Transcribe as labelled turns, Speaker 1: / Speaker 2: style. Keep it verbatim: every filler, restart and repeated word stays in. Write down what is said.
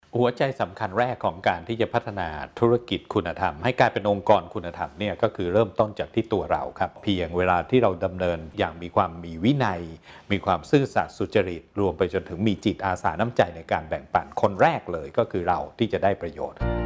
Speaker 1: หัวใจสำคัญแรกของการที่จะพัฒนาธุรกิจคุณธรรมให้กลายเป็นองค์กรคุณธรรมเนี่ยก็คือเริ่มต้นจากที่ตัวเราครับเพียงเวลาที่เราดำเนินอย่างมีความมีวินัยมีความซื่อสัตย์สุจริตรวมไปจนถึงมีจิตอาสาน้ำใจในการแบ่งปันคนแรกเลยก็คือเราที่จะได้ประโยชน์